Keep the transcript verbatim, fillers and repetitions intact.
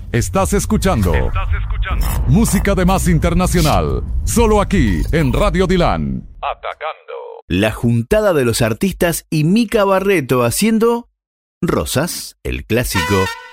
Estás escuchando. Estás escuchando. Música de más internacional. Solo aquí, en Radio Dilan. Atacando. La juntada de los artistas y Mica Barreto haciendo Rosas, el clásico